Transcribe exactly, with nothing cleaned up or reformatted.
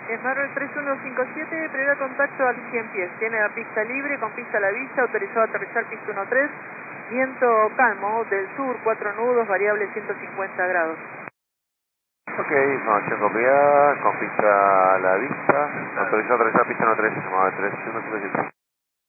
Esmarol tres uno cinco siete, primer contacto al cien pies. Tiene la pista libre, con pista a la vista, autorizado a aterrizar pista uno tres. Viento calmo del sur, cuatro nudos, variable ciento cincuenta grados. Ok, información copiada, con pista a la vista, autorizado a aterrizar pista uno tres, tres uno cinco siete.